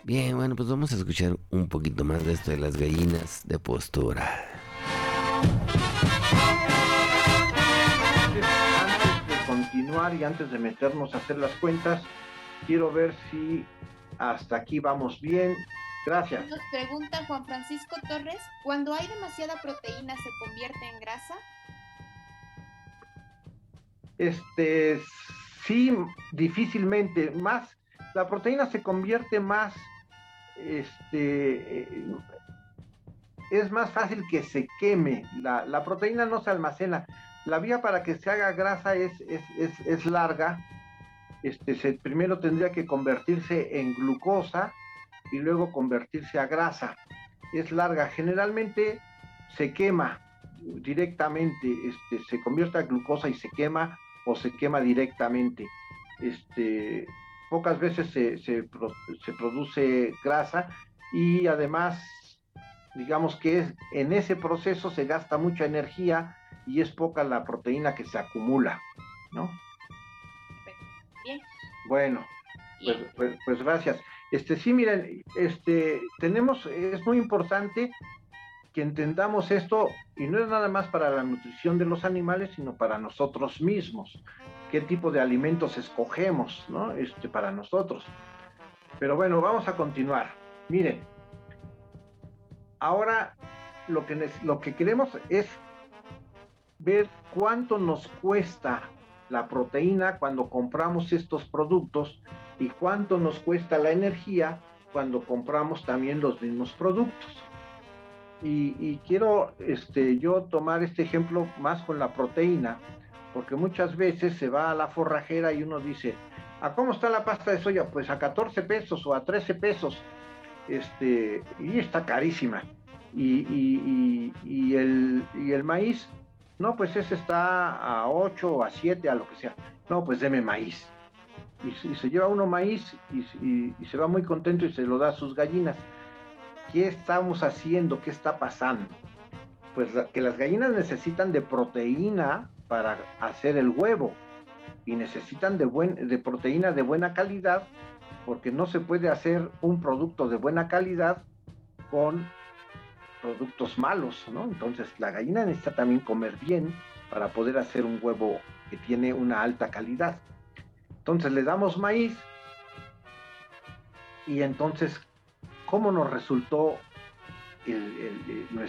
Bien, bueno, pues vamos a escuchar un poquito más de esto de las gallinas de postura. Antes de continuar y antes de meternos a hacer las cuentas, quiero ver si hasta aquí vamos bien. Gracias. Nos pregunta Juan Francisco Torres, ¿cuando hay demasiada proteína se convierte en grasa? Este, sí, difícilmente, más, la proteína se convierte más, este, es más fácil que se queme. La proteína no se almacena. La vía para que se haga grasa es larga. Primero tendría que convertirse en glucosa y luego convertirse a grasa. Es larga. Generalmente se quema directamente, se convierte a glucosa y se quema o se quema directamente. Este, Pocas veces se produce grasa y además, digamos que en ese proceso se gasta mucha energía y es poca la proteína que se acumula, ¿no? Perfecto. Bien. Bueno, Bien. pues gracias. Sí, miren, es muy importante que entendamos esto y no es nada más para la nutrición de los animales, sino para nosotros mismos. ¿Qué tipo de alimentos escogemos, ¿no? Para nosotros. Pero bueno, vamos a continuar. Miren, ahora lo que queremos es ver cuánto nos cuesta la proteína cuando compramos estos productos y cuánto nos cuesta la energía cuando compramos también los mismos productos. Y quiero yo tomar este ejemplo más con la proteína, porque muchas veces se va a la forrajera y uno dice, ¿a cómo está la pasta de soya? Pues a 14 pesos o a 13 pesos, y está carísima. Y el maíz, no, pues ese está a 8 o a 7 a lo que sea. No, pues deme maíz. Y se lleva uno maíz y se va muy contento y se lo da a sus gallinas. ¿Qué estamos haciendo? ¿Qué está pasando? Pues que las gallinas necesitan de proteína para hacer el huevo y necesitan de proteína de buena calidad porque no se puede hacer un producto de buena calidad con productos malos, ¿no? Entonces la gallina necesita también comer bien para poder hacer un huevo que tiene una alta calidad. Entonces le damos maíz y entonces, ¿cómo nos resultó